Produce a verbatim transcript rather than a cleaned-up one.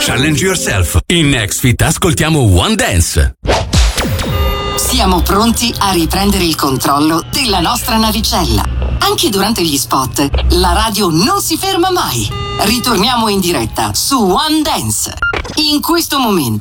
Challenge yourself. In Nextfit ascoltiamo One Dance. Siamo pronti a riprendere il controllo della nostra navicella. Anche durante gli spot, la radio non si ferma mai. Ritorniamo in diretta su One Dance. In questo momento